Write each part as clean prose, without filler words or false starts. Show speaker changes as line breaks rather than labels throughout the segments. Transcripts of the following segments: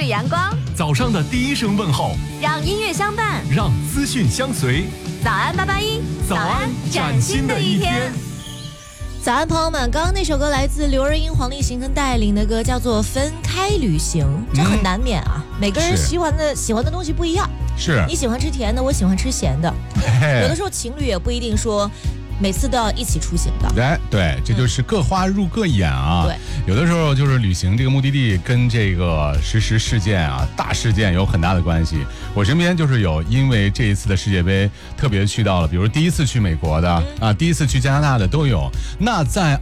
阳光，
早上的第一声问候，
让音乐相伴，
让资讯相随。
早安881，
早安崭新的一天。
早安，朋友们！刚刚那首歌来自刘若英、黄立行跟戴爱玲的歌，叫做《分开旅行》，这很难免啊。每个人喜欢的东西不一样，
是
你喜欢吃甜的，我喜欢吃咸的。有的时候情侣也不一定说每次都要一起出行的。
对，这就是各花入各眼啊。
对，
有的时候就是旅行这个目的地跟这个实时事件啊、大事件有很大的关系。我身边就是有因为这一次的世界杯特别去到了，比如第一次去美国的啊，第一次去加拿大的都有。那在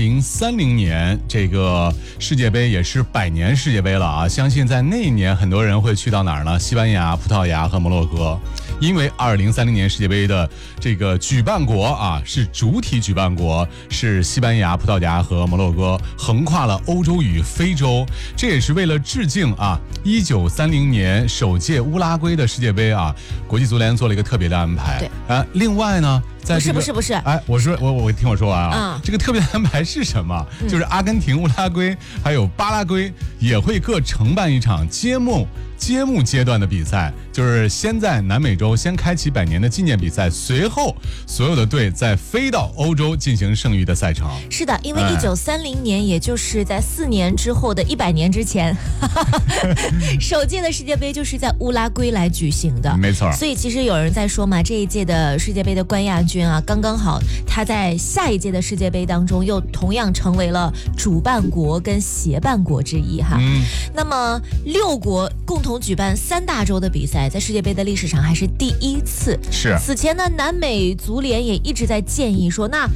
2030年这个世界杯也是100年世界杯了啊，相信在那一年很多人会去到哪儿呢？西班牙、葡萄牙和摩洛哥。因为2030年世界杯的这个举办国啊，是主体举办国是西班牙、葡萄牙和摩洛哥，横跨了欧洲与非洲。这也是为了致敬啊1930年首届乌拉圭的世界杯啊，国际足联做了一个特别的安排。
对
啊，另外呢。
不是，
哎，我听我说完啊，这个特别的安排是什么？就是阿根廷、乌拉圭还有巴拉圭也会各承办一场揭幕阶段的比赛，就是先在南美洲先开启100年的纪念比赛，随后所有的队再飞到欧洲进行剩余的赛程。
是的，因为1930年，也就是在4年之后的100年之前，首届的世界杯就是在乌拉圭来举行的。
没错，
所以其实有人在说嘛，这一届的世界杯的冠亚军啊，刚刚好，他在下一届的世界杯当中又同样成为了主办国跟协办国之一哈。那么6国共同举办3大洲的比赛，在世界杯的历史上还是第一次。
是。
此前呢，南美足联也一直在建议说，那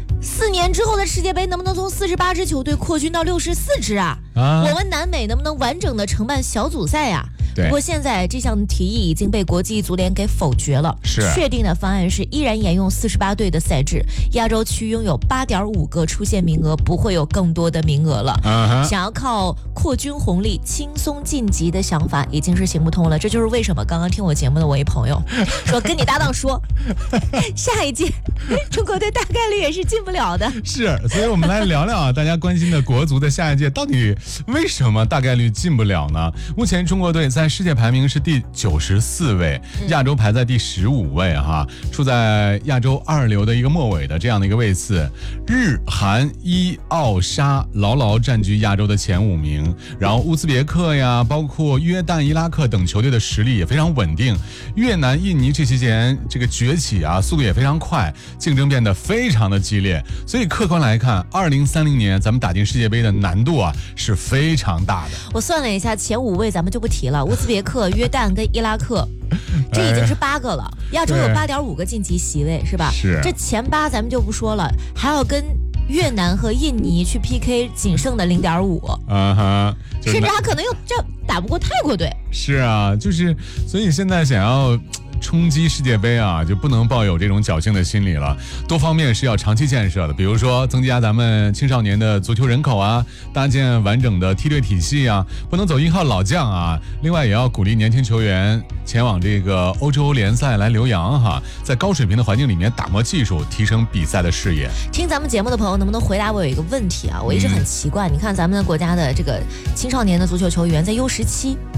4年之后的世界杯能不能从48支球队扩军到64支啊？我们南美能不能完整的承办小组赛呀？不过现在这项提议已经被国际足联给否决了。
是
确定的方案是依然沿用48队的赛制，亚洲区拥有8.5个出线名额，不会有更多的名额了。想要靠扩军红利轻松晋级的想法已经是行不通了。这就是为什么刚刚听我节目的我一朋友说，跟你搭档说，下一届中国队大概率也是进不了的。
是，所以我们来聊聊啊，大家关心的国足的下一届到底为什么大概率进不了呢？目前中国队在世界排名是第94位，亚洲排在第15位哈，处在亚洲2流的一个末尾的这样的一个位次。日韩伊澳沙牢牢占据亚洲的前5名，然后乌兹别克呀，包括约旦、伊拉克等球队的实力也非常稳定。越南、印尼这些年这个崛起啊，速度也非常快，竞争变得非常的激烈。所以客观来看，2030年咱们打进世界杯的难度啊是非常大的。
我算了一下，前5位咱们就不提了，乌兹别克、约旦跟伊拉克，这已经是8个了。亚洲有8.5个晋级席位，是吧？
是。
这前8咱们就不说了，还要跟越南和印尼去 PK 仅剩的0.5，甚至还可能又打不过泰国队。
是啊，就是所以现在想要冲击世界杯啊，就不能抱有这种侥幸的心理了。多方面是要长期建设的，比如说增加咱们青少年的足球人口啊，搭建完整的梯队体系啊，不能走一号老将啊。另外也要鼓励年轻球员前往这个欧洲联赛来留洋哈，在高水平的环境里面打磨技术，提升比赛的视野。
听咱们节目的朋友能不能回答我有一个问题啊？我一直很奇怪，你看咱们的国家的这个青少年的足球球员在U17。